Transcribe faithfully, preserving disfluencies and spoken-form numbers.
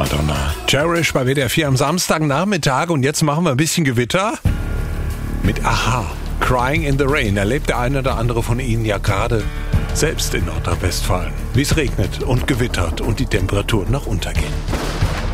Madonna. Cherish bei W D R vier am Samstagnachmittag und jetzt machen wir ein bisschen Gewitter mit Aha. Crying in the Rain erlebt der eine oder andere von Ihnen ja gerade selbst in Nordrhein-Westfalen, wie es regnet und gewittert und die Temperaturen nach unten gehen.